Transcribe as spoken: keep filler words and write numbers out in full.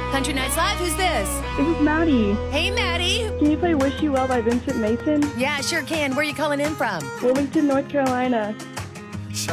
Country Nights Live, who's this? This is Maddie. Hey, Maddie. Can you play Wish You Well by Vincent Mason? Yeah, sure can. Where are you calling in from? Wilmington, North Carolina.